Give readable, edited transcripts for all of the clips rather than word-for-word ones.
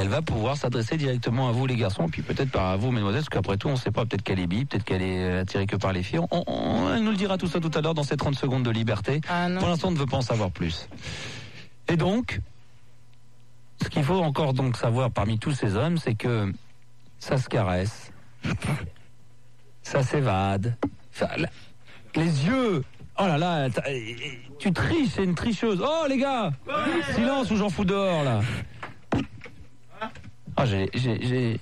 elle va pouvoir s'adresser directement à vous les garçons, puis peut-être par à vous mesdemoiselles, parce qu'après tout on ne sait pas, peut-être qu'elle est bi, peut-être qu'elle est attirée que par les filles. Elle nous le dira tout ça tout à l'heure dans ces 30 secondes de liberté. Pour l'instant on ne veut pas en savoir plus. Et donc, ce qu'il faut encore donc savoir parmi tous ces hommes, c'est que ça se caresse, ça s'évade, les yeux. Oh là là, tu triches, c'est une tricheuse. Oh les gars, silence ou j'en fous dehors là. Ah j'ai.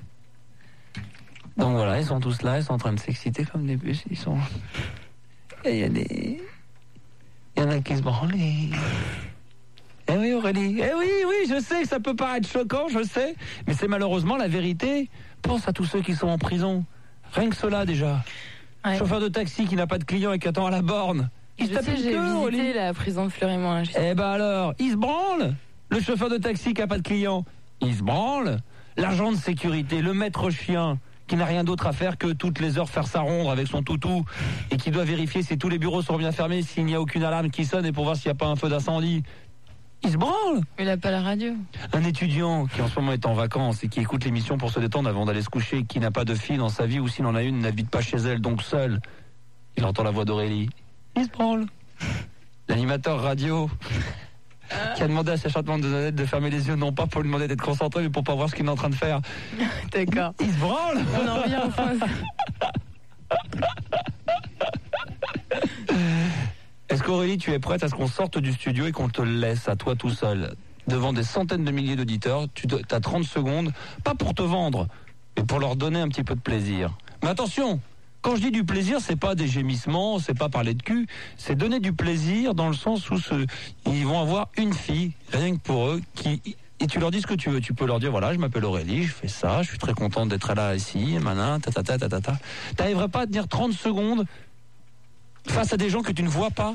Donc voilà, ils sont tous là, ils sont en train de s'exciter comme des puces. Ils sont. Et il y en a qui se branlent. Eh oui Aurélie, eh oui, je sais que ça peut paraître choquant, je sais, mais c'est malheureusement la vérité. Pense à tous ceux qui sont en prison. Rien que cela déjà. Ouais. Chauffeur de taxi qui n'a pas de client et qui attend à la borne. J'ai visité la prison de Fleury-Mont. Eh ben alors, il se branle. Le chauffeur de taxi qui n'a pas de client, il se branle. L'agent de sécurité, le maître chien, qui n'a rien d'autre à faire que toutes les heures faire sa ronde avec son toutou et qui doit vérifier si tous les bureaux sont bien fermés, s'il n'y a aucune alarme qui sonne et pour voir s'il n'y a pas un feu d'incendie. Il se branle. Il n'a pas la radio. Un étudiant qui en ce moment est en vacances et qui écoute l'émission pour se détendre avant d'aller se coucher, qui n'a pas de fille dans sa vie ou s'il en a une, n'habite pas chez elle, donc seul. Il entend la voix d'Aurélie. Il se branle. L'animateur radio qui a demandé à sa charmante demoiselle de fermer les yeux, non pas pour lui demander d'être concentré, mais pour pas voir ce qu'il est en train de faire. D'accord. Il se branle. On en revient enfin. Est-ce qu'Aurélie, tu es prête à ce qu'on sorte du studio et qu'on te laisse à toi tout seul devant des centaines de milliers d'auditeurs? Tu as 30 secondes, pas pour te vendre, mais pour leur donner un petit peu de plaisir. Mais attention, quand je dis du plaisir, c'est pas des gémissements, c'est pas parler de cul, c'est donner du plaisir dans le sens où ils vont avoir une fille, rien que pour eux, et tu leur dis ce que tu veux. Tu peux leur dire, voilà, je m'appelle Aurélie, je fais ça, je suis très contente d'être là ici, manin, ta. T'arriverais pas à tenir 30 secondes face à des gens que tu ne vois pas?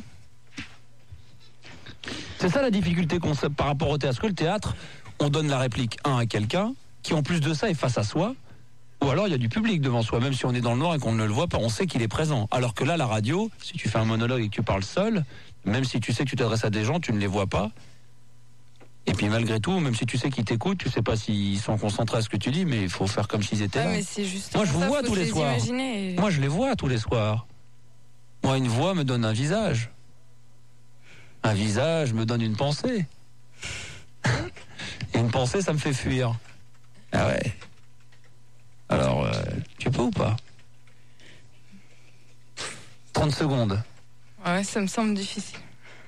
C'est ça la difficulté qu'on sait par rapport au théâtre. Parce que le théâtre, on donne la réplique à quelqu'un qui en plus de ça est face à soi, ou alors il y a du public devant soi, même si on est dans le noir et qu'on ne le voit pas, on sait qu'il est présent. Alors que là, la radio, si tu fais un monologue et que tu parles seul, même si tu sais que tu t'adresses à des gens, tu ne les vois pas. Et puis malgré tout, même si tu sais qu'ils t'écoutent, tu sais pas s'ils sont concentrés à ce que tu dis, mais il faut faire comme s'ils étaient là. Mais c'est moi je vous vois tous les soirs. Moi je les vois tous les soirs. Moi une voix me donne un visage. Un visage me donne une pensée. Et une pensée, ça me fait fuir. Ah ouais. Alors, tu peux ou pas? 30 secondes. Ouais, ça me semble difficile.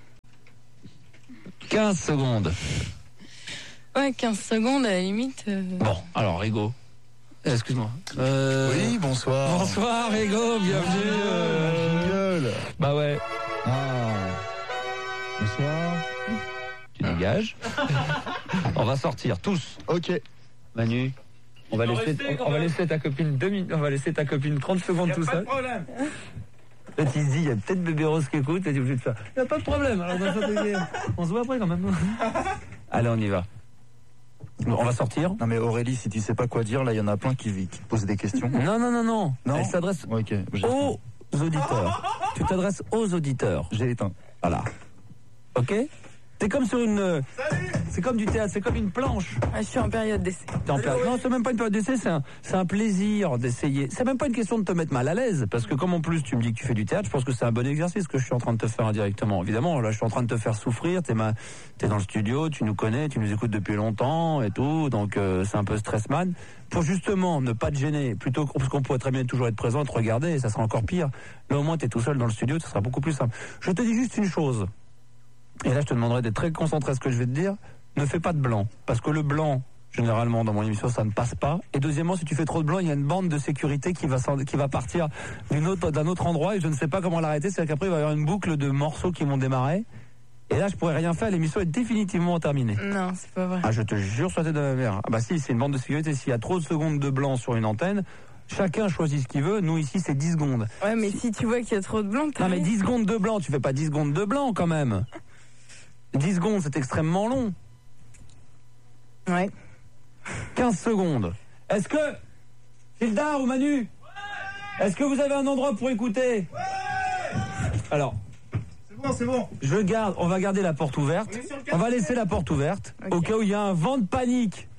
15 secondes. Ouais, 15 secondes à la limite. Bon, alors Rigo. Excuse-moi. Oui, bonsoir. Bonsoir Rigo, bienvenue. Bah ouais. Bonsoir. Tu dégages. On va sortir tous. Ok. Manu, on va laisser ta copine 2 minutes. On va laisser ta copine 30 secondes tout seul. Problème. Là, tu te dis, il y a peut-être bébé Rose qui écoute, et tu es obligé de faire. Il n'y a pas de problème. Alors, on se voit après quand même. Allez, on y va. On va sortir. Non mais Aurélie, si tu sais pas quoi dire, là il y en a plein qui te posent des questions. Non. Elle s'adresse aux auditeurs. Tu t'adresses aux auditeurs. J'ai éteint. Voilà. Ok? T'es comme sur une... Salut. C'est comme du théâtre, c'est comme une planche. Je suis en période d'essai. Non, c'est même pas une période d'essai, c'est un plaisir d'essayer. C'est même pas une question de te mettre mal à l'aise, parce que comme en plus tu me dis que tu fais du théâtre, je pense que c'est un bon exercice que je suis en train de te faire indirectement. Évidemment, là je suis en train de te faire souffrir, t'es dans le studio, tu nous connais, tu nous écoutes depuis longtemps et tout, donc c'est un peu stressman. Pour justement ne pas te gêner, plutôt parce qu'on pourrait très bien toujours être présent et te regarder, et ça sera encore pire. Là au moins t'es tout seul dans le studio, ça sera beaucoup plus simple. Je te dis juste une chose. Et là, je te demanderai d'être très concentré à ce que je vais te dire. Ne fais pas de blanc. Parce que le blanc, généralement, dans mon émission, ça ne passe pas. Et deuxièmement, si tu fais trop de blanc, il y a une bande de sécurité qui va partir d'un autre endroit et je ne sais pas comment l'arrêter. C'est-à-dire qu'après, il va y avoir une boucle de morceaux qui vont démarrer. Et là, je pourrais rien faire. L'émission est définitivement terminée. Non, c'est pas vrai. Ah, je te jure, sur la tête de ma mère. Ah bah si, c'est une bande de sécurité. S'il y a trop de secondes de blanc sur une antenne, chacun choisit ce qu'il veut. Nous, ici, c'est 10 secondes. Ouais, mais si tu vois qu'il y a trop de blanc, non, mais 10 secondes de blanc, tu fais pas 10 secondes de blanc, quand même. 10 secondes, c'est extrêmement long. Ouais. 15 secondes. Est-ce que... Gildar ou Manu, est-ce que vous avez un endroit pour écouter? Alors... C'est bon. On va garder la porte ouverte. On va laisser la porte ouverte, okay. Au cas où il y a un vent de panique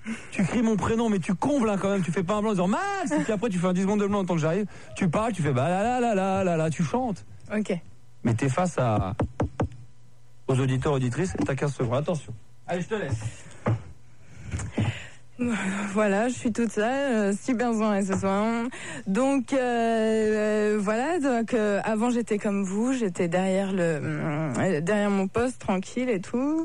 Tu cries mon prénom, mais tu combles hein, quand même. Tu fais pas un blanc en disant Max. Et puis après, tu fais un 10 secondes de blanc en tant que j'arrive. Tu parles, tu fais bah là, tu chantes. Ok. Mais t'es face aux auditeurs, auditrices, et t'as 15 secondes. Attention. Allez, je te laisse. Voilà, je suis toute seule, super besoin ce soir. Donc voilà, donc avant j'étais comme vous, j'étais derrière mon poste tranquille et tout.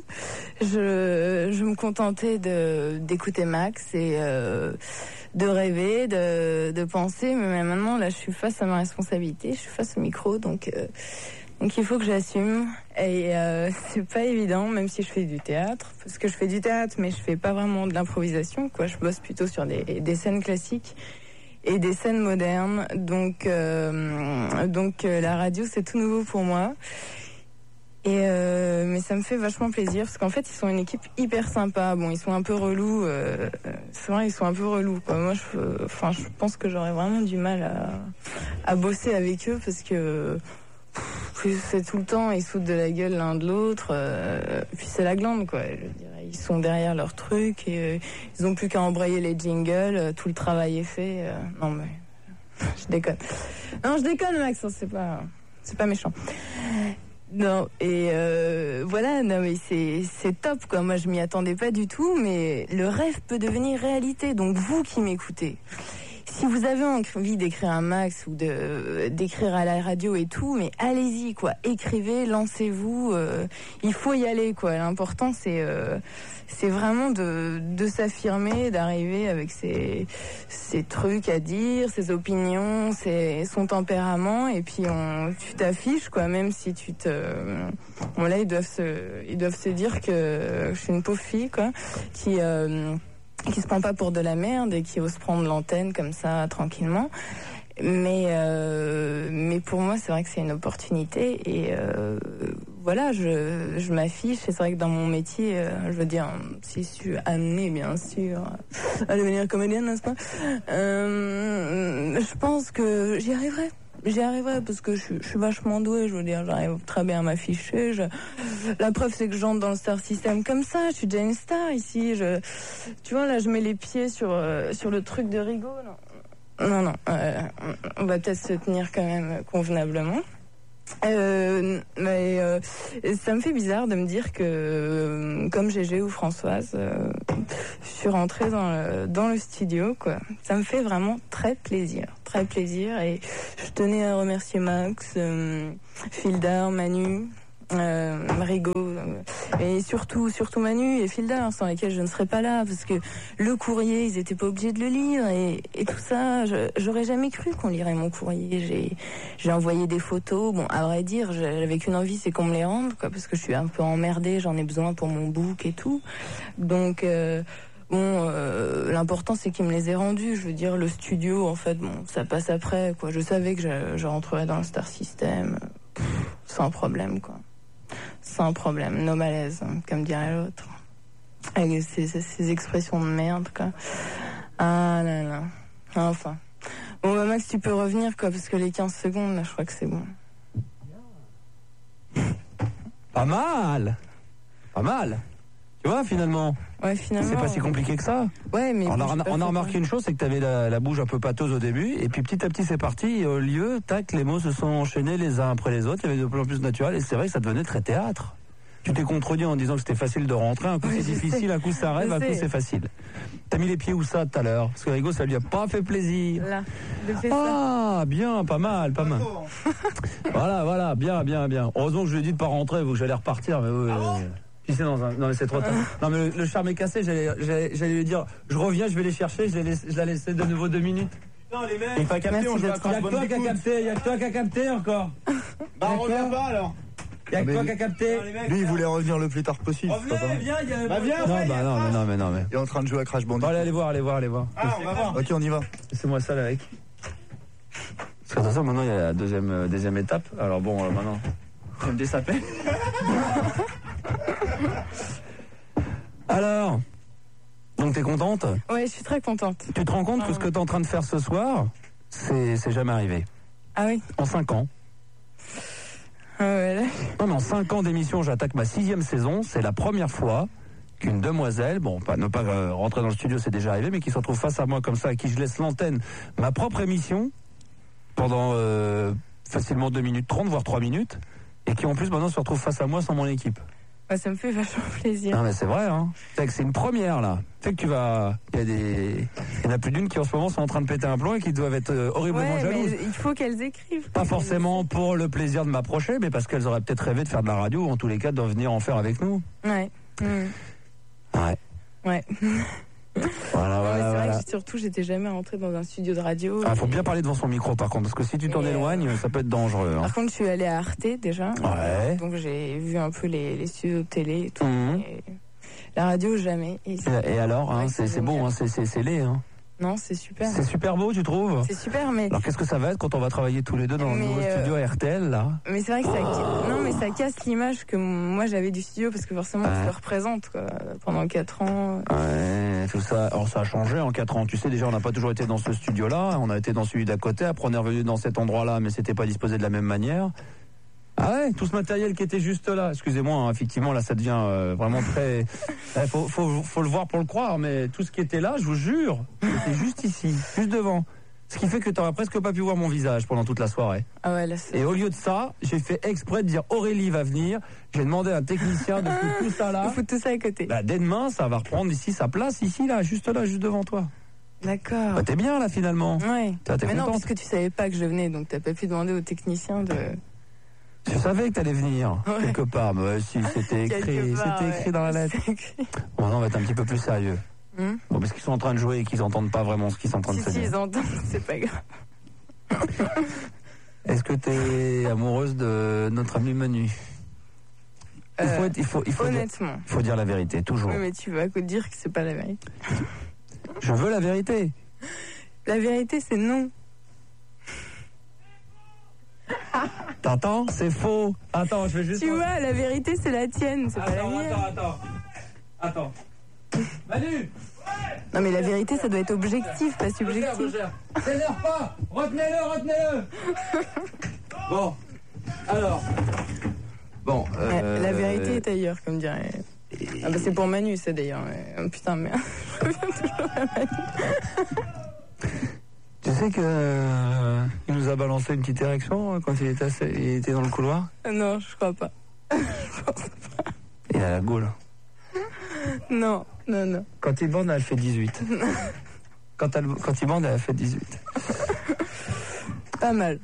Je me contentais d'écouter Max et de rêver, de penser, mais maintenant là je suis face à ma responsabilité, je suis face au micro, donc il faut que j'assume et c'est pas évident, même si je fais du théâtre, parce que je fais du théâtre mais je fais pas vraiment de l'improvisation, quoi. Je bosse plutôt sur des scènes classiques et des scènes modernes, donc la radio c'est tout nouveau pour moi. Et mais ça me fait vachement plaisir parce qu'en fait ils sont une équipe hyper sympa. Bon, ils sont un peu relous, c'est vrai, ils sont un peu relous, quoi. Moi je pense que j'aurais vraiment du mal à bosser avec eux parce que c'est tout le temps, ils sautent de la gueule l'un de l'autre, puis c'est la glande, quoi. Je dirais, ils sont derrière leur truc et ils ont plus qu'à embrayer les jingles, tout le travail est fait. Non mais je déconne. Non, je déconne, Max, hein, c'est pas méchant. Non, et voilà, non mais c'est top, quoi. Moi je m'y attendais pas du tout, mais le rêve peut devenir réalité. Donc vous qui m'écoutez, si vous avez envie d'écrire un Max ou d'écrire à la radio et tout, mais allez-y, quoi. Écrivez, lancez-vous. Il faut y aller, quoi. L'important, c'est vraiment de s'affirmer, d'arriver avec ses trucs à dire, ses opinions, son tempérament, et puis tu t'affiches, quoi. Même si bon là, ils doivent se dire que je suis une pauvre fille, quoi, qui se prend pas pour de la merde et qui ose prendre l'antenne comme ça tranquillement, mais pour moi c'est vrai que c'est une opportunité et voilà, je m'affiche. Et c'est vrai que dans mon métier, je veux dire, si je suis amenée bien sûr à devenir comédienne, n'est-ce pas, je pense que j'y arriverai parce que je suis vachement douée, je veux dire, j'arrive très bien à m'afficher. La preuve, c'est que j'entre dans le star system comme ça, je suis déjà une star ici. Tu vois, là, je mets les pieds sur le truc de Rigaud. Non, on va peut-être se tenir quand même convenablement. Mais ça me fait bizarre de me dire que comme Gégé ou Françoise, je suis rentrée dans le studio, quoi. Ça me fait vraiment très plaisir, et je tenais à remercier Max, Fildar, Manu, Rigaud, et surtout Manu et Fildar, sans lesquels je ne serais pas là, parce que le courrier, ils étaient pas obligés de le lire, et tout ça, j'aurais jamais cru qu'on lirait mon courrier. J'ai envoyé des photos, bon, à vrai dire, j'avais qu'une envie, c'est qu'on me les rende, quoi, parce que je suis un peu emmerdée, j'en ai besoin pour mon book et tout, donc bon, l'important c'est qu'ils me les aient rendus. Je veux dire, le studio, en fait, bon, ça passe après, quoi. Je savais que je rentrerais dans le Star System sans problème, quoi. Sans problème, no malaise, hein, comme dirait l'autre. Avec ces expressions de merde, quoi. Ah là là. Enfin. Bon, bah, Max, tu peux revenir, quoi, parce que les 15 secondes, là, je crois que c'est bon. Pas mal. Tu vois, finalement. Ouais, finalement. C'est pas si compliqué que ça. Ouais, mais on a remarqué une chose, c'est que tu avais la bouche un peu pâteuse au début, et puis petit à petit c'est parti, et au lieu, tac, les mots se sont enchaînés les uns après les autres, il y avait de plus en plus naturel, et c'est vrai que ça devenait très théâtre. Tu t'es contredit en disant que c'était facile de rentrer, un coup c'est difficile, un coup ça rêve, un coup c'est facile. T'as mis les pieds où ça tout à l'heure? Parce que Rigaud, ça lui a pas fait plaisir. Là, ah, bien, pas mal. Voilà, bien. Heureusement que je lui ai dit de pas rentrer, vous que j'allais repartir, mais oui. Puis c'est non mais c'est trop tard. Non mais le charme est cassé, j'allais lui dire je reviens, je vais les chercher, je la laissais de nouveau 2 minutes. Non les mecs, il pas capté, on joue à Il y a que toi qui a capté encore. Bah on revient pas alors. Il y a que toi qui a capté. Lui il voulait revenir le plus tard possible. Revenez, viens, Non mais. Il est en train de jouer à Crash Bandicoot. Allez voir. Ah, on va voir. Ok, on y va. Laissez-moi ça là avec. Parce que attention, maintenant il y a la deuxième étape. Alors bon, maintenant, je vais me dessaper. Alors, donc t'es contente? Ouais, je suis très contente. Tu te rends compte que ce que t'es en train de faire ce soir, c'est jamais arrivé? Ah oui? En 5 ans. Ah ouais, là. Non mais en 5 ans d'émission, j'attaque ma 6e saison, c'est la première fois une demoiselle, bon, ne pas rentrer dans le studio, c'est déjà arrivé, mais qui se retrouve face à moi comme ça, à qui je laisse l'antenne, ma propre émission, pendant facilement 2 minutes 30, voire 3 minutes, et qui en plus maintenant se retrouve face à moi sans mon équipe. Ouais, ça me fait vachement plaisir. Non mais c'est vrai, hein. C'est une première là. C'est que il y en a plus d'une qui en ce moment sont en train de péter un plomb et qui doivent être horriblement jalouses. Mais il faut qu'elles écrivent. Pas forcément pour le plaisir de m'approcher, mais parce qu'elles auraient peut-être rêvé de faire de la radio ou en tous les cas de venir en faire avec nous. Ouais. Ouais. Voilà. C'est vrai que surtout j'étais jamais rentrée dans un studio de radio. Faut bien parler devant son micro par contre, parce que si tu t'en éloignes, ça peut être dangereux. Hein. Par contre, je suis allée à Arte déjà. Ouais. Donc j'ai vu un peu les studios de télé et tout. Et la radio, jamais. Et alors, hein, c'est beau, hein, c'est laid. Hein. Non, c'est super. C'est super beau, tu trouves? C'est super, mais... Alors qu'est-ce que ça va être quand on va travailler tous les deux dans le nouveau studio à RTL, là? Mais c'est vrai que ça casse l'image que moi j'avais du studio, parce que forcément tu le représentes, quoi, pendant 4 ans. Ouais, tout ça. Alors ça a changé en 4 ans. Tu sais, déjà, on n'a pas toujours été dans ce studio-là. On a été dans celui d'à côté. Après, on est revenu dans cet endroit-là, mais c'était pas disposé de la même manière. Ah ouais, tout ce matériel qui était juste là. Excusez-moi, hein, effectivement, là, ça devient vraiment très... faut le voir pour le croire, mais tout ce qui était là, je vous jure, c'était juste ici, juste devant. Ce qui fait que tu n'auras presque pas pu voir mon visage pendant toute la soirée. Ah ouais, là, et au lieu de ça, j'ai fait exprès de dire Aurélie va venir. J'ai demandé à un technicien de foutre tout ça là. De foutre tout ça à côté. Bah, dès demain, ça va reprendre ici sa place, ici, là, juste devant toi. D'accord. Bah, t'es bien là finalement. Ouais. T'es mais non, contente. parce que tu savais pas que je venais, donc t'as pas pu demander au technicien de... Je savais que t'allais venir, quelque part. Mais si, c'était écrit dans la lettre. Bon, non, on va être un petit peu plus sérieux. Bon, parce qu'ils sont en train de jouer et qu'ils n'entendent pas vraiment ce qu'ils sont en train de se dire. Si, ils entendent, c'est pas grave. Est-ce que t'es amoureuse de notre ami Manu? Honnêtement. Il faut dire la vérité, toujours. Oui, mais tu vas dire que c'est pas la vérité. Je veux la vérité. La vérité, c'est non. T'entends? C'est faux. Attends, je vais juste... Tu vois, la vérité, c'est la tienne, c'est pas la mienne. Attends. Manu! Non, mais la vérité, ça doit être objectif, pas subjectif. T'énerve pas! Retenez-le! Bon, alors... Bon, la vérité est ailleurs, comme dirait... Ah bah c'est pour Manu, ça, d'ailleurs. Putain, mais... Je reviens toujours à Manu. Tu sais que il nous a balancé une petite érection quand il était dans le couloir? Non, je crois pas. Je pense pas. Il a la gaule. Non. Quand il bande, elle fait 18. Quand il bande, elle fait 18. Pas mal.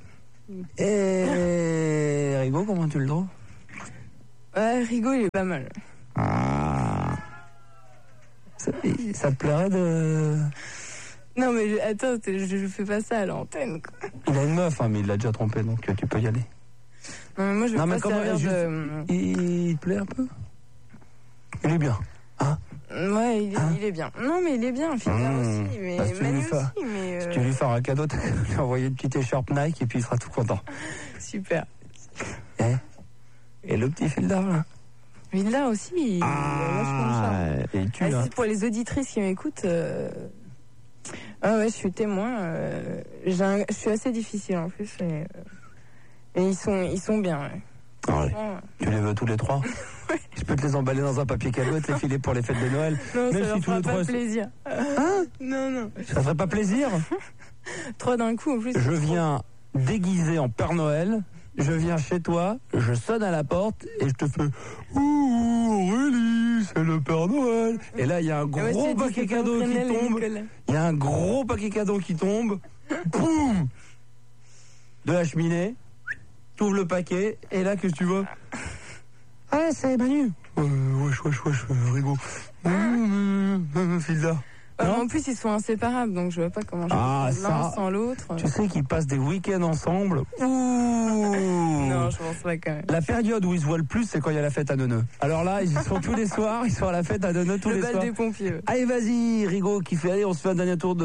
Et Rigaud, comment tu le trouves? Ouais, Rigaud, il est pas mal. Ah. Ça te plairait de... Non, mais attends, je fais pas ça à l'antenne, quoi. Il a une meuf, hein, mais il l'a déjà trompé, donc tu peux y aller. Non, mais moi, je vais pas servir de... Il te plaît un peu? Il est bien, hein? Ouais, il est bien. Non, mais il est bien, Philbert aussi, mais Manu aussi, mais... Si tu lui fais un cadeau, tu lui envoyer une petite écharpe Nike et puis il sera tout content. Super. Et le petit Philbert, là? Philbert aussi, il a vachement de charme. Et il tue, hein. Pour les auditrices qui m'écoutent... Ah ouais, je suis témoin. Je suis assez difficile en plus. Et ils sont bien. Ouais. Ah ouais. Tu les veux tous les 3? Ouais. Je peux te les emballer dans un papier cadeau et te les filer pour les fêtes de Noël. Non, même ça si leur fera pas plaisir. Hein? Non. Ça ferait pas plaisir? 3 d'un coup en plus. Je viens déguisé en Père Noël. Je viens chez toi, je sonne à la porte et je te fais ouh Aurélie, c'est le Père Noël. Et là il y a un gros paquet cadeau qui tombe. Il y a un gros paquet cadeau qui tombe. Boum! De la cheminée. T'ouvres le paquet et là qu'est-ce que tu vois? Ah c'est Manu. Wesh, Rigaud. Filda. En plus, ils sont inséparables, donc je vois pas comment je peux l'un sans l'autre. Tu sais qu'ils passent des week-ends ensemble. Non, je pense pas quand même. La période où ils se voient le plus, c'est quand il y a la fête à Neuneu. Alors là, ils sont tous les soirs, ils sont à la fête à Neuneu tous les soirs. Le bal des pompiers. Allez, vas-y, Rigaud qui fait, allez, on se fait un dernier tour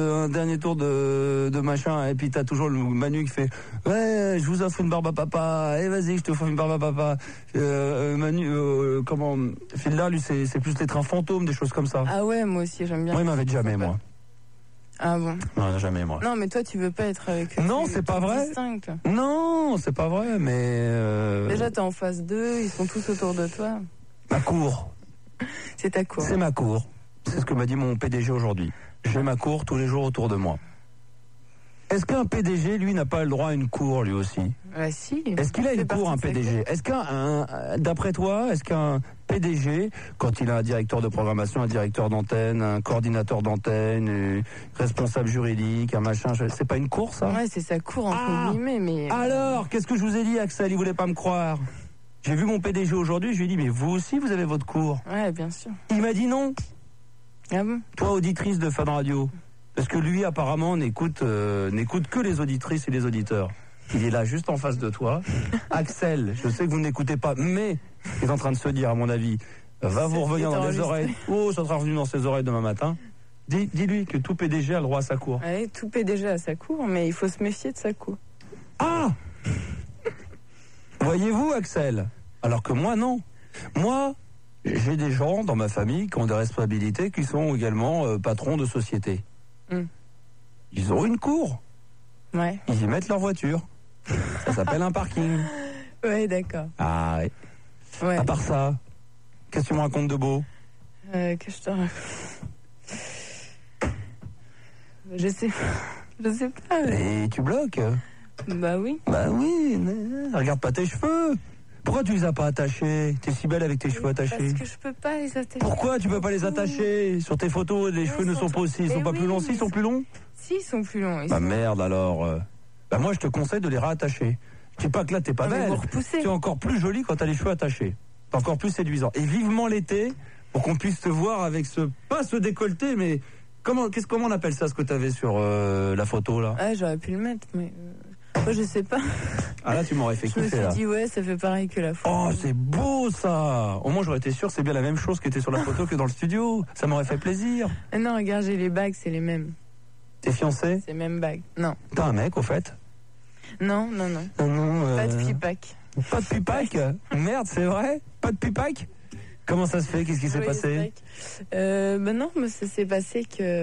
de machin. Et puis t'as toujours le Manu qui fait, ouais, je vous offre une barbe à papa. Allez, vas-y, je te offre une barbe à papa. Manu, Philda, lui, c'est plus les trains fantômes, des choses comme ça. Ah ouais, moi aussi, j'aime bien. Moi, il m'avait jamais, moi. Ah bon? Non, jamais, moi. Non, mais toi, tu veux pas être avec eux. Non, c'est pas vrai. Non, c'est pas vrai, mais... Déjà, t'es en phase 2, ils sont tous autour de toi. Ma cour. C'est ta cour. C'est ma cour. C'est ce que m'a dit mon PDG aujourd'hui. J'ai ma cour tous les jours autour de moi. Est-ce qu'un PDG, lui, n'a pas le droit à une cour, lui aussi? Si. Est-ce qu'il a une cour, un PDG? Est-ce d'après toi, est-ce qu'un PDG, quand il a un directeur de programmation, un directeur d'antenne, un coordinateur d'antenne, responsable juridique, un machin, c'est pas une cour, ça? Ouais, c'est sa cour, entre guillemets, mais... Alors, qu'est-ce que je vous ai dit, Axel? Il voulait pas me croire. J'ai vu mon PDG aujourd'hui, je lui ai dit, mais vous aussi, vous avez votre cour? Ouais, bien sûr. Il m'a dit non. Ah bon? Toi, auditrice de Fun Radio. Parce que lui, apparemment, n'écoute que les auditrices et les auditeurs. Il est là, juste en face de toi. Axel, je sais que vous n'écoutez pas, mais il est en train de se dire, à mon avis, va vous revenir dans les oreilles. Oh, ça sera revenu dans ses oreilles demain matin. Dis-lui que tout PDG a le droit à sa cour. Ouais, tout PDG a sa cour, mais il faut se méfier de sa cour. Ah! Voyez-vous, Axel? Alors que moi, non. Moi, j'ai des gens dans ma famille qui ont des responsabilités, qui sont également patrons de société. Ils ont une cour. Ouais. Ils y mettent leur voiture. Ça s'appelle un parking. Ouais, d'accord. Ah ouais. Ouais. À part ça, qu'est-ce que tu me racontes de beau? Que je te raconte. Je sais pas. Et tu bloques? Bah oui. Bah oui, regarde pas tes cheveux. Pourquoi tu les as pas attachés? T'es si belle avec tes cheveux attachés. Parce que je peux pas les attacher. Pourquoi tu peux pas les attacher? Sur tes photos, les cheveux ne sont pas aussi, ils sont pas plus longs. Si, ils sont plus longs? Si, ils sont plus longs. Bah merde alors. Bah moi je te conseille de les réattacher. Je dis pas que là t'es pas belle. Tu es encore plus jolie quand t'as les cheveux attachés. T'es encore plus séduisant. Et vivement l'été pour qu'on puisse te voir avec pas ce décolleté, mais comment on appelle ça, ce que t'avais sur la photo là? Ah, j'aurais pu le mettre, mais moi je sais pas. Ah là tu m'aurais fait kiffer. Je me suis dit ouais, ça fait pareil que la photo. Oh c'est beau ça. Au moins j'aurais été sûr c'est bien la même chose qui était sur la photo que dans le studio. Ça m'aurait fait plaisir. Non, regarde, j'ai les bagues, c'est les mêmes. T'es fiancé? C'est les mêmes bagues. Non. T'as un mec au fait? Non. Pas de pipac. Pas de pipac? Merde, c'est vrai? Pas de pipac? Comment ça se fait? Qu'est-ce qui s'est passé? Non, mais ça s'est passé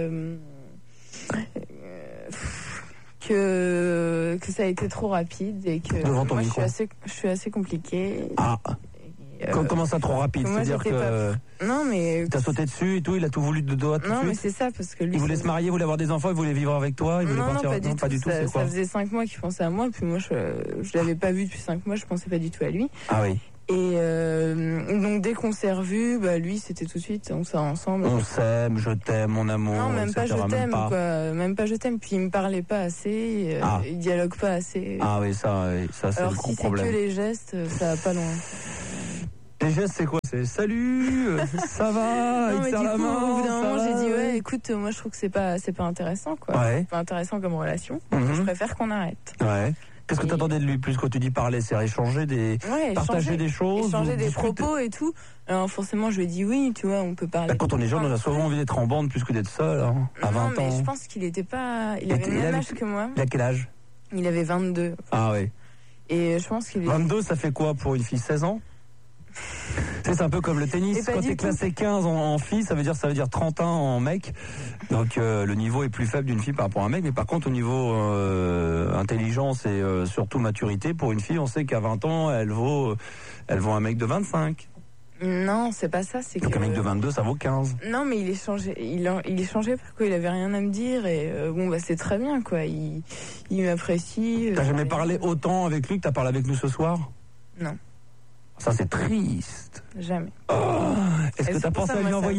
que ça a été trop rapide et que devant ton moi micro. je suis assez compliquée. Ah. Comment ça trop rapide? C'est-à-dire que non mais t'as sauté dessus et tout, il a tout voulu de dos à tout de suite. Non mais c'est ça parce que lui il voulait se marier, il voulait avoir des enfants, il voulait vivre avec toi, il voulait partir. Non, pas du tout. C'est quoi? Ça faisait 5 mois qu'il pensait à moi, puis moi je l'avais pas vu depuis 5 mois, je pensais pas du tout à lui. Ah oui. Et donc dès qu'on s'est revus, bah lui c'était tout de suite, on s'est ensemble. On s'aime, je t'aime, mon amour. Non, même etc. pas je t'aime, quoi. Même pas je t'aime. Puis il me parlait pas assez, il dialogue pas assez. Ah oui, ça c'est alors, le gros si problème. Alors si c'est que les gestes, ça va pas loin. Les gestes c'est quoi? C'est salut, ça va, non, il mais serre du la coup, main. Au bout d'un moment, j'ai dit ouais, écoute, moi je trouve que c'est pas intéressant, quoi. Ouais. C'est pas intéressant comme relation. Je préfère qu'on arrête. Ouais. Qu'est-ce que t'attendais de lui plus quand tu dis parler? C'est échanger partager des choses, échanger des propos et tout. Alors forcément, je lui ai dit oui, tu vois, on peut parler. Bah, quand on est jeune, on a souvent envie d'être en bande plus que d'être seul, hein, à 20 ans. Non, mais je pense qu'il était pas. Il avait le même âge que moi. Il a quel âge? Il avait 22. Ah oui. Et je pense qu'il. 22, ça fait quoi pour une fille? 16 ans? C'est un peu comme le tennis. Quand t'es classé 15 en fille, ça veut dire 30 ans en mec. Donc le niveau est plus faible d'une fille par rapport à un mec. Mais par contre, au niveau intelligence et surtout maturité, pour une fille, on sait qu'à 20 ans, elle vaut un mec de 25. Non, c'est pas ça. C'est donc un mec de 22, ça vaut 15. Non, mais il échangeait pas, quoi. Il avait rien à me dire et c'est très bien, quoi. Il m'apprécie. T'as jamais parlé autant avec lui que t'as parlé avec nous ce soir? Non. Ça c'est triste. Jamais. Oh, est-ce que tu as pensé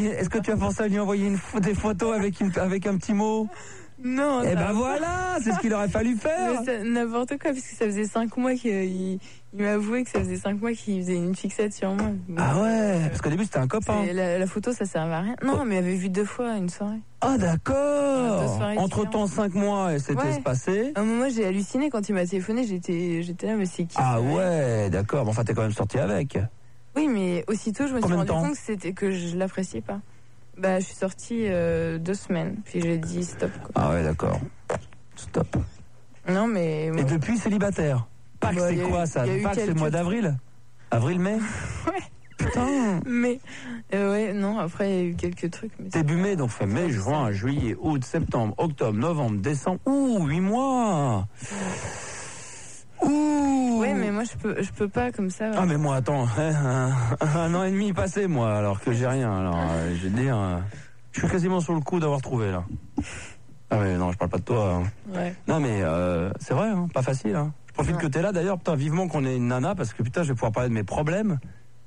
à lui envoyer des photos avec un petit mot? Non. Eh ben voilà, c'est ce qu'il aurait fallu faire. N'importe quoi, parce que ça faisait 5 mois qu'il m'a avoué que ça faisait 5 mois qu'il faisait une fixette sur moi. Ah ouais, parce qu'au début c'était un copain. La photo ça servait à rien. Non, mais il avait vu 2 fois une soirée. Ah d'accord. Entre temps 5 mois, c'était passé. Moi j'ai halluciné quand il m'a téléphoné, j'étais là, mais c'est qui? Ah ouais, d'accord. Enfin t'es quand même sorti avec. Oui, mais aussitôt je me suis rendu compte que je l'appréciais pas. Bah, je suis sortie 2 semaines, puis j'ai dit stop, quoi. Ah ouais, d'accord. Stop. Non, mais... Et depuis, célibataire. Pâques, c'est quoi ça? Pâques, c'est le mois d'avril? Avril-mai? Ouais. Putain. Mais, non, après, il y a eu quelques trucs. Début mai, donc fait mai, juin, juillet, août, septembre, octobre, novembre, décembre. 8 mois. Ouais, mais moi je peux pas comme ça. Ah mais moi attends, un an et demi passé moi alors que j'ai rien. Alors je vais te dire, je suis quasiment sur le coup d'avoir trouvé là. Ah mais non, je parle pas de toi. Hein. Ouais. Non mais c'est vrai, hein, pas facile. Hein. Je profite que t'es là d'ailleurs, putain vivement qu'on ait une nana parce que putain je vais pouvoir parler de mes problèmes.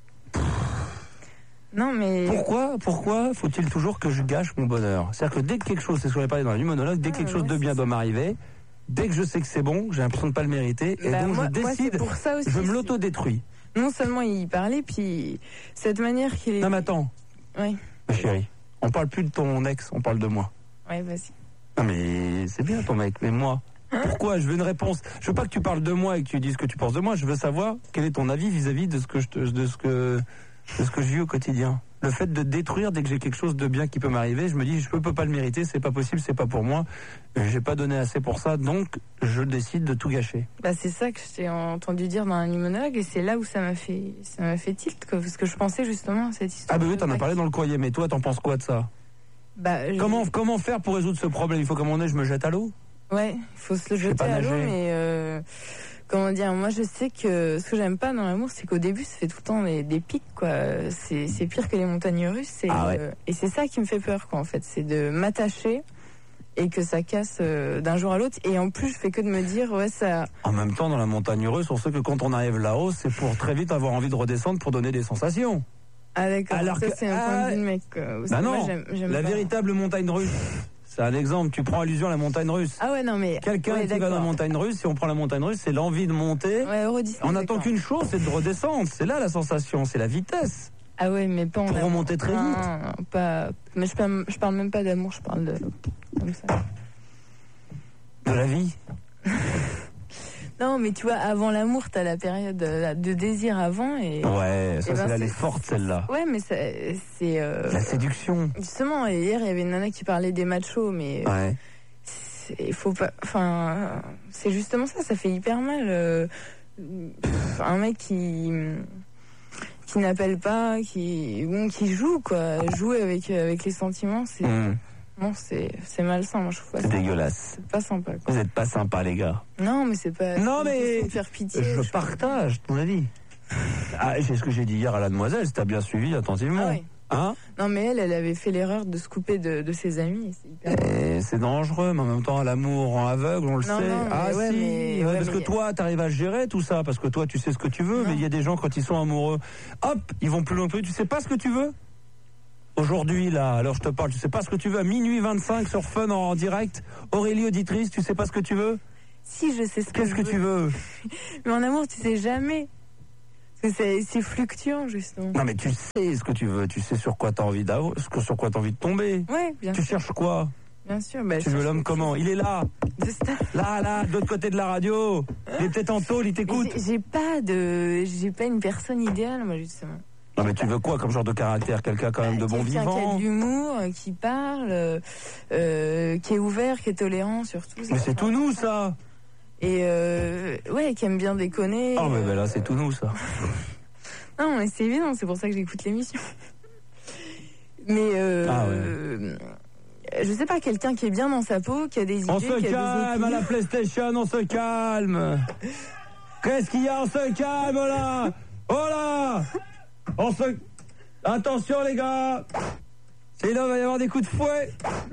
Non mais... Pourquoi faut-il toujours que je gâche mon bonheur? C'est-à-dire que dès que quelque chose, c'est ce qu'on avait parlé dans le monologue, dès que quelque chose de bien doit m'arriver, dès que je sais que c'est bon, j'ai l'impression de pas le mériter, et donc je décide, pour ça aussi, je me l'auto-détruis. Non seulement il parlait, puis cette manière qu'il est... Non mais attends, oui. Ma chérie, on parle plus de ton ex, on parle de moi. Ouais, vas-y. Non mais c'est bien ton mec, mais moi... Pourquoi? Je veux une réponse. Je veux pas que tu parles de moi et que tu dises ce que tu penses de moi, je veux savoir quel est ton avis vis-à-vis de ce que je vis au quotidien. Le fait de détruire dès que j'ai quelque chose de bien qui peut m'arriver, je me dis je peux pas le mériter, c'est pas possible, c'est pas pour moi, j'ai pas donné assez pour ça, donc je décide de tout gâcher. Bah c'est ça que je t'ai entendu dire dans un monologue et c'est là où ça m'a fait tilt quoi, parce que je pensais justement à cette histoire. Ah bah oui, t'en as parlé dans le courrier, mais toi t'en penses quoi de ça? Bah comment faire pour résoudre ce problème? Il faut qu'à un moment donné je me jette à l'eau? Ouais, il faut se le jeter à l'eau, mais comment dire, moi je sais que ce que j'aime pas dans l'amour, c'est qu'au début ça fait tout le temps des pics quoi. C'est pire que les montagnes russes et c'est ça qui me fait peur quoi en fait, c'est de m'attacher et que ça casse d'un jour à l'autre, et en plus je fais que de me dire ouais ça... En même temps dans la montagne russe, on sait que quand on arrive là-haut, c'est pour très vite avoir envie de redescendre pour donner des sensations. Ah d'accord, alors ça c'est un point de vue de mec quoi. Bah non, moi, j'aime la pas. Véritable montagne russe. C'est un exemple, tu prends allusion à la montagne russe. Ah ouais, non mais... Quelqu'un qui va dans la montagne russe, si on prend la montagne russe, c'est l'envie de monter. Ouais, on n'attend qu'une chose, c'est de redescendre. C'est là la sensation, c'est la vitesse. Ah ouais, mais pas en pour remonter très vite. Non, pas... Mais je parle même pas d'amour, je parle de... Comme ça. De la vie. Non, mais tu vois, avant l'amour, t'as la période de désir avant et... Ouais, ça elle est forte celle-là. Ouais, mais c'est... La séduction. Justement, hier, il y avait une nana qui parlait des machos, mais... Ouais. Il faut pas... Enfin, c'est justement ça fait hyper mal. Un mec qui n'appelle pas, qui joue, quoi. Jouer avec les sentiments, c'est... Non, c'est malsain, moi je trouve. C'est dégueulasse. C'est pas sympa, quoi. Vous êtes pas sympa, les gars. Non, mais c'est pas... Non, mais... faire pitié. Je partage ton avis. Ah, c'est ce que j'ai dit hier à la demoiselle, si t'as bien suivi attentivement. Ah oui. Hein? Non, mais elle avait fait l'erreur de se couper de ses amis. C'est dangereux, mais en même temps, l'amour rend aveugle, on le sait. Non, ah ouais, si, parce que toi, t'arrives à gérer tout ça, parce que toi, tu sais ce que tu veux, mais il y a des gens, quand ils sont amoureux, hop, ils vont plus loin que toi, tu sais pas ce que tu veux? Aujourd'hui, là, alors je te parle, tu sais pas ce que tu veux, à minuit 25 sur Fun en direct, Aurélie auditrice, tu sais pas ce que tu veux? Si, je sais ce que je veux. Qu'est-ce que tu veux? Mais en amour, tu sais jamais. C'est fluctuant, justement. Non, mais tu sais ce que tu veux, tu sais sur quoi t'as envie sur quoi t'as envie de tomber. Ouais, bien sûr. Tu cherches quoi? Bien sûr. Tu veux l'homme comment? Il est là. Là, de l'autre côté de la radio. Il est peut-être en tôle, il t'écoute. J'ai pas une personne idéale, moi, justement. Non, mais tu veux quoi comme genre de caractère? Quelqu'un quand même de bon vivant? Quelqu'un qui a de l'humour, qui parle, qui est ouvert, qui est tolérant, surtout. Mais c'est tout nous, ça. Et ouais, qui aime bien déconner. Oh, mais là, c'est tout nous, ça. Non, mais c'est évident, c'est pour ça que j'écoute l'émission. Mais je sais pas, quelqu'un qui est bien dans sa peau, qui a des idées, on se calme à la PlayStation, on se calme. Qu'est-ce qu'il y a? On se calme, là. Oh là. Attention, les gars. C'est là, il va y avoir des coups de fouet.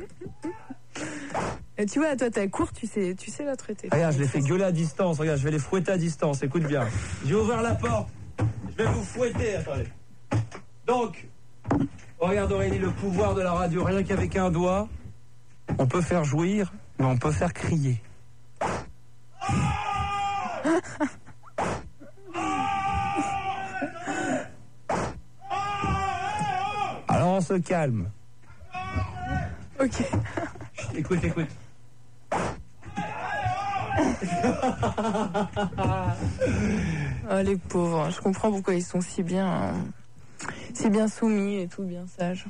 Et tu vois, toi, t'as court, tu sais la traiter. Regarde, je les fais gueuler à distance. Regarde, je vais les fouetter à distance. Écoute bien. J'ai ouvert la porte. Je vais vous fouetter. Attendez. Donc, regarde Aurélie, le pouvoir de la radio. Rien qu'avec un doigt, on peut faire jouir, mais on peut faire crier. Alors on se calme. Ok. Écoute. Oh, les pauvres, je comprends pourquoi ils sont si bien soumis et tout, bien sages.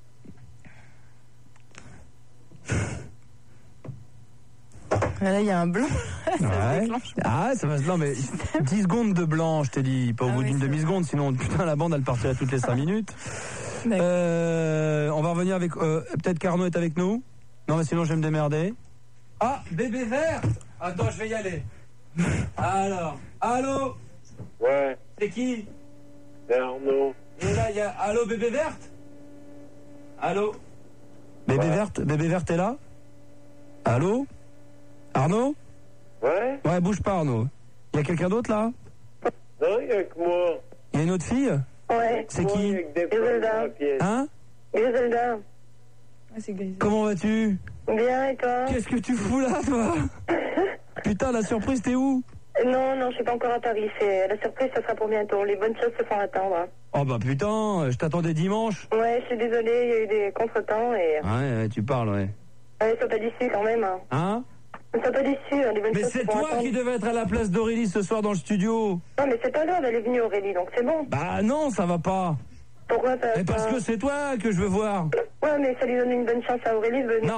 Là, il y a un blanc. Ça va. Non, mais 10 secondes de blanc, je t'ai dit. Pas au bout d'une demi-seconde, sinon, putain, la bande, elle partirait toutes les 5 minutes. On va revenir avec... peut-être qu'Arnaud est avec nous? Non, mais sinon, je vais me démerder. Ah, bébé vert. Attends, je vais y aller. Alors, allô? Ouais, C'est qui? c'est Arnaud. Et là, il y a... Allô, bébé verte? Allô? Bébé verte est là? Allô? Arnaud? Ouais? Ouais, bouge pas, Arnaud. Il y a quelqu'un d'autre, là? Non, il y a que moi. Il y a une autre fille? Ouais. C'est Moi, qui? avec des fleurs dans la pièce. Hein? Griselda. Ah, c'est Griselda. Comment vas-tu? Bien, et toi? Qu'est-ce que tu fous là, toi? Putain, la surprise, t'es où? Non, je suis pas encore à Paris. La surprise, ça sera pour bientôt. Les bonnes choses se font attendre. Oh bah putain, je t'attendais dimanche. Ouais, je suis désolée, il y a eu des contretemps et... Ouais, tu parles, ouais. Ils sont pas d'ici quand même. Hein? Ils sont pas d'ici, les bonnes Mais choses c'est se font toi attendre. qui devais être à la place d'Aurélie ce soir dans le studio. Non, mais c'est pas grave, elle est venue Aurélie, donc c'est bon. Bah non, ça va pas. Pourquoi ça... Mais parce que c'est toi que je veux voir. Ouais, mais ça lui donne une bonne chance à Aurélie de venir. Non.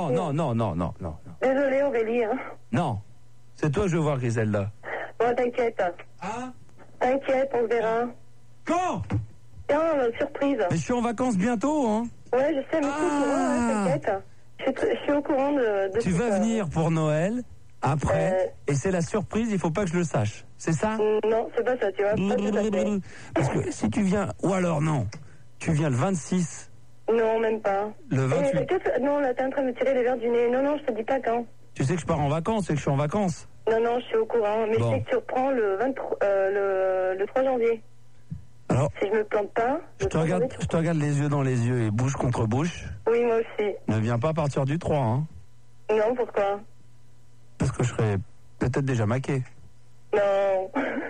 Désolée Aurélie, hein. Non. C'est toi que je veux voir, Griselda. Bon, t'inquiète. Hein? T'inquiète, on se verra. Quand? Tiens, surprise. Mais je suis en vacances bientôt, hein. Ouais, je sais, mais je suis au courant, ouais, t'inquiète. Je suis au courant de Tu tout vas ça. venir pour Noël, après, et c'est la surprise, il faut pas que je le sache. C'est ça? Non, c'est pas ça, tu vois. Pas tout à fait. Parce que si tu viens, ou alors non, tu viens le 26, Non, même pas. le 28. Non, là, t'es en train de me tirer les verres du nez. Non, je te dis pas quand. Tu sais que je pars en vacances et que je suis en vacances. Non, je suis au courant. Mais Bon. je sais que tu reprends le 3 janvier. Alors, Si je me plante pas... je le te 3 regarde, janvier, tu je te regarde les yeux dans les yeux et bouche contre bouche. Oui, moi aussi. Ne viens pas à partir du 3, hein. Non, pourquoi? Parce que je serai peut-être déjà maqué. Non.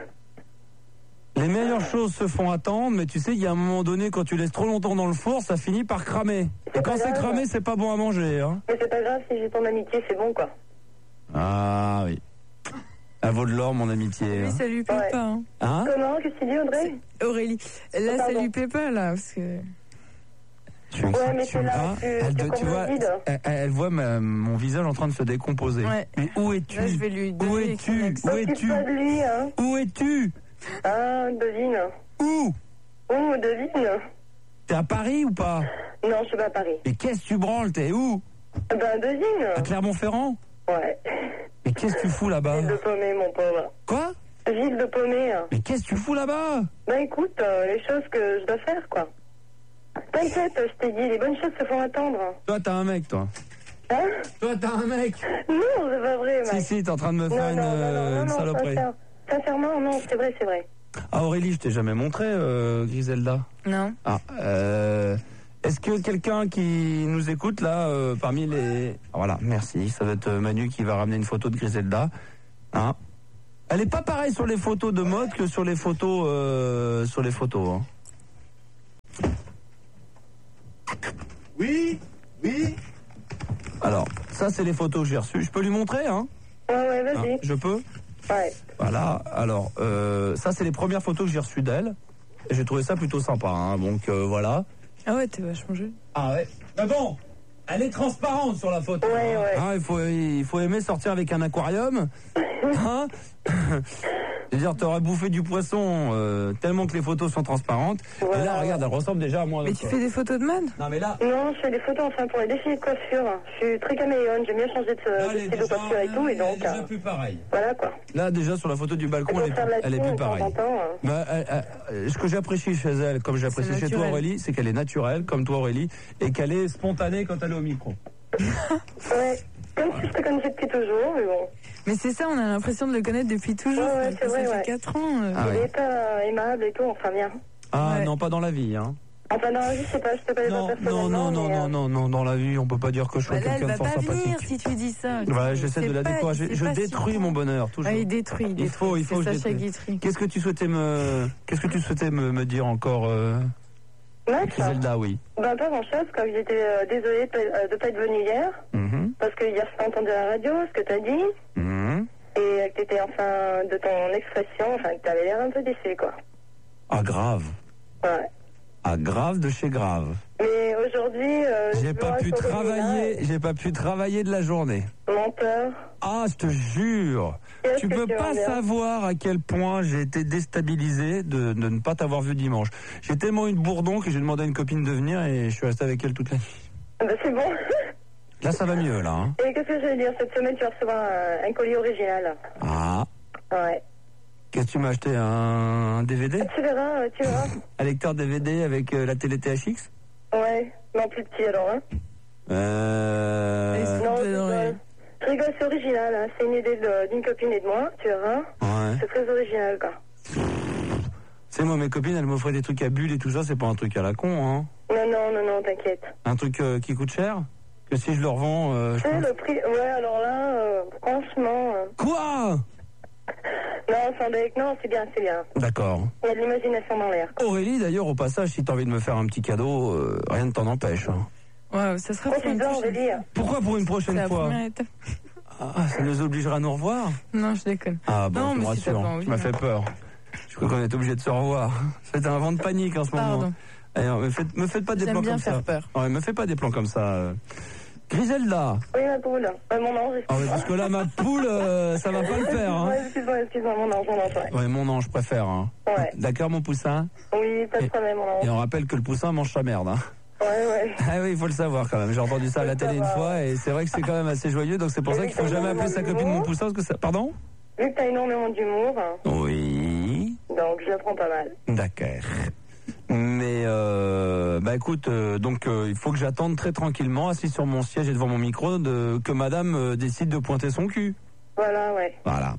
Les meilleures choses se font attendre, mais tu sais, il y a un moment donné, quand tu laisses trop longtemps dans le four, ça finit par cramer. Et quand pas c'est grave. cramé, c'est pas bon à manger, hein. Mais c'est pas grave, si j'ai ton amitié, c'est bon, quoi. Ah oui. Elle vaut de l'or, mon amitié. Oui, hein. ça lui plaît Ouais. pas. Hein. Hein? Comment? Qu'est-ce que tu dis, Audrey? Aurélie, là, ça Pardon. lui plaît pas, là, parce que... Tu, Ouais, mais c'est là, tu tu vois, vide. elle voit mon visage en train de se décomposer. Ouais. Mais où es-tu? Là, je vais lui Où donner es-tu? son Où accent. es-tu? Pas de lui, hein. Où es-tu? Ah, devine. Où? Oh, devine. T'es à Paris ou pas? Non, je suis pas à Paris. Mais qu'est-ce que tu branles? T'es où? Ben, devine. À Clermont-Ferrand? Ouais. Mais qu'est-ce que tu fous là-bas? Ville de Paumé, mon pauvre. Quoi? Ville de Paumé. Mais qu'est-ce que tu fous là-bas? Ben, écoute, les choses que je dois faire, quoi. T'inquiète, je t'ai dit, les bonnes choses se font attendre. Toi, t'as un mec, toi. Hein? Toi, t'as un mec. Non, c'est pas vrai, mec. Si, t'es en train de me faire une saloperie. Sincèrement, non, c'est vrai, c'est vrai. Ah, Aurélie, je t'ai jamais montré, Griselda. Non. Ah, est-ce que quelqu'un qui nous écoute là, parmi les... Ah, voilà, merci. Ça va être Manu qui va ramener une photo de Griselda. Hein? Elle est pas pareille sur les photos de mode que sur les photos, hein. Oui. Alors, ça c'est les photos que j'ai reçues. Je peux lui montrer, hein? Ouais, vas-y. Hein, je peux? Ouais. Voilà. Alors, ça c'est les premières photos que j'ai reçues d'elle. Et j'ai trouvé ça plutôt sympa, hein. Donc voilà. Ah ouais, t'es vachement jeune. Ah ouais. Mais bon, elle est transparente sur la photo. Ouais, ouais. Hein, il faut aimer sortir avec un aquarium. Hein? C'est-à-dire, t'auras bouffé du poisson tellement que les photos sont transparentes. Voilà, et là, regarde, elle ressemble déjà à moi. Mais tu fais des photos de mode? Non, mais là... Non, je fais des photos, enfin, pour les défilés de coiffure. Je suis très caméléone, j'aime bien changer de style de coiffure et tout, et donc... déjà plus pareil. Voilà, quoi. Là, déjà, sur la photo du balcon, Et pour faire elle est là-dessus, plus pareille. de temps en temps, Bah, ce que j'apprécie chez elle, comme j'apprécie chez toi naturel. Aurélie, c'est qu'elle est naturelle, comme toi Aurélie, et qu'elle est spontanée quand elle est au micro. Ouais. Comme si je te connaissais depuis toujours, mais bon. Mais c'est ça, on a l'impression de le connaître depuis toujours. Ouais, quoi. c'est vrai, Ça fait ouais. 4 ans. Ah Il ouais. est pas aimable et tout, enfin bien. Ah Ouais. non, pas dans la vie, hein. Enfin, dans la vie, je sais pas, je te connais pas Non, personnellement. non, dans la vie, on peut pas dire que je sois Bah là, elle quelqu'un de va fort pas venir sympathique. si tu dis ça. Ouais, j'essaie de C'est la pas- décourager. c'est Je pas détruis si mon bon. bonheur, toujours. Ah, il détruit. Il faut que C'est je Sacha détruise. Guitry. Qu'est-ce que tu souhaitais me dire encore, Max, Griselda, oui. ben pas grand-chose, comme j'étais désolée de pas être venue hier, Mhm, parce que hier, je t'ai entendu à la radio, ce que t'as dit, mhm. et que t'étais enfin de ton expression, enfin que t'avais l'air un peu déçu, quoi. Ah, grave. Ouais. Ah, grave de chez grave. Mais aujourd'hui, J'ai pas pu travailler de la journée. Menteur. Ah, je te jure. Qu'est-ce Tu que peux tu pas vas dire savoir à quel point j'ai été déstabilisé de ne pas t'avoir vu dimanche. J'ai tellement eu de bourdon que j'ai demandé à une copine de venir et je suis resté avec elle toute la nuit. Ben c'est bon. Là, ça va mieux, là. Hein. Et qu'est-ce que je vais dire? Cette semaine, tu vas recevoir un colis original. Ah, Ouais. Qu'est-ce que tu m'as acheté, un DVD? Tu verras. Un lecteur DVD avec la télé THX? Ouais, non, plus petit alors, hein. Non, je rigole, c'est original, hein. C'est une idée d'une copine et de moi, tu verras. Ouais. C'est très original, quoi. C'est moi, mes copines, elles m'offraient des trucs à bulles et tout ça, c'est pas un truc à la con, hein. Non, t'inquiète. Un truc qui coûte cher? Que si je le revends, Tu sais, le prix, ouais, alors là, franchement... Quoi? Non, sans deck, non, c'est bien. D'accord. Il y a de l'imagination dans l'air. Aurélie, d'ailleurs, au passage, si t'as envie de me faire un petit cadeau, rien ne t'en empêche. Hein. Ouais, ça sera pour une Profites-en, prochaine Aurélie. Pourquoi pour une C'est prochaine la fois? première étape. Ah, ça nous obligera à nous revoir? Non, je déconne. Ah bon, Non, tu me mais si t'as rassures, pas envie, tu m'as non. fait peur. Je crois qu'on est obligé de se revoir. C'est un vent de panique en ce moment. Pardon. Alors, me faites pas des J'aime plans bien comme faire ça. peur. Ouais, me fais pas des plans comme ça. Griselda. Oui, ma poule. Mon ange, Ah ouais, parce que là, ma poule, ça va pas le faire. Hein. Excuse-moi, mon ange, ouais. Ouais, mon ange, je préfère. Hein. Ouais. D'accord, mon poussin? Oui, pas de problème, mon Et ange. on rappelle que le poussin mange sa merde. Hein. Ouais. Ah oui, il faut le savoir quand même. J'ai entendu ça à la télé une fois et c'est vrai que c'est quand même assez joyeux. Donc c'est pour ça qu'il faut jamais appeler sa copine mon poussin parce que ça... Pardon? Vu que t'as énormément d'humour, hein, Oui. donc je le prends pas mal. D'accord. Mais bah écoute, donc il faut que j'attende très tranquillement, assis sur mon siège et devant mon micro, que madame décide de pointer son cul. Voilà, ouais. Voilà.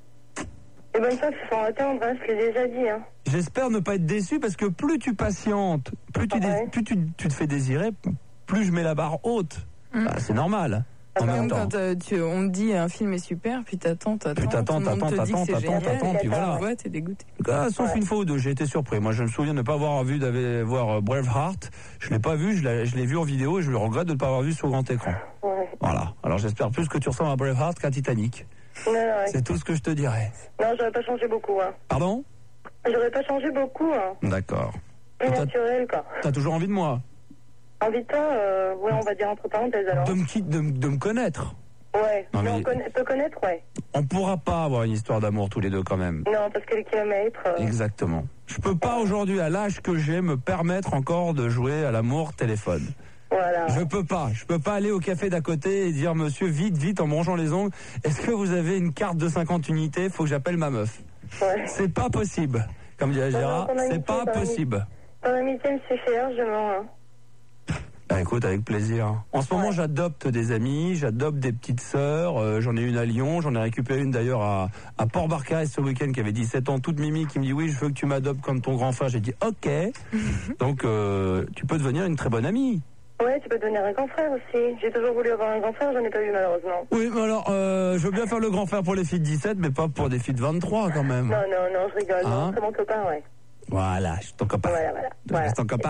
Et bonne chance, il faut attendre, hein, je l'ai déjà dit, hein. J'espère ne pas être déçu parce que plus tu patientes, plus tu te fais désirer, plus je mets la barre haute. Bah, c'est normal. En même Comme temps. quand on te dit un film est super, puis t'attends, tout le monde te dit que c'est génial, puis voilà. tu vois, t'es dégoûté. Ah, sauf une fois ou deux, j'ai été surpris. Moi, je me souviens de ne pas avoir vu voir Braveheart. Je l'ai pas vu, je l'ai vu en vidéo et je le regrette de ne pas avoir vu sur grand écran. Ouais. Voilà. Alors j'espère plus que tu ressembles à Braveheart qu'à Titanic. Non, ouais. C'est tout ce que je te dirais. Non, j'aurais pas changé beaucoup, hein. Pardon? J'aurais pas changé beaucoup, hein. D'accord. Plus T'as- naturel, quoi. T'as toujours envie de moi? Envie de toi, ouais, on va dire entre parenthèses, alors. De me connaître? Ouais. Non, mais- Te connaître, ouais. On pourra pas avoir une histoire d'amour tous les deux quand même. Non, parce que les kilomètres... Exactement. Je peux pas aujourd'hui, à l'âge que j'ai, me permettre encore de jouer à l'amour téléphone. Voilà. Je peux pas aller au café d'à côté et dire monsieur vite en mangeant les ongles, est-ce que vous avez une carte de 50 unités, faut que j'appelle ma meuf. Ouais. C'est pas possible. Comme dirait Gérard, ton amitié, c'est pas ton possible. Ton amitié me suffit largement, hein. Bah, écoute, avec plaisir. En ce moment, j'adopte des amis, j'adopte des petites sœurs. J'en ai une à Lyon, j'en ai récupéré une d'ailleurs à Port-Barcarès ce week-end qui avait 17 ans, toute mimi, qui me dit oui, je veux que tu m'adoptes comme ton grand frère. J'ai dit ok. Donc tu peux devenir une très bonne amie. Ouais, tu peux devenir un grand frère aussi. J'ai toujours voulu avoir un grand frère, j'en ai pas eu malheureusement. Oui, mais alors je veux bien faire le grand frère pour les filles de 17, mais pas pour des filles de 23 quand même. Non, je rigole. Hein? Non, c'est mon copain, ouais. Voilà, je suis ton copain. Voilà. Je suis ton copain.